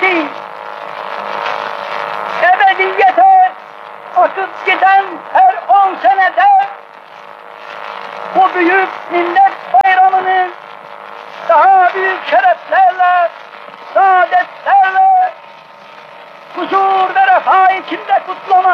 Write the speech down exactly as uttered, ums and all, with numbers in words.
ki ebediyete akıp giden her on senede bu büyük millet bayramını daha büyük şereflerle, saadetlerle, huzur ve refah içinde kutlamak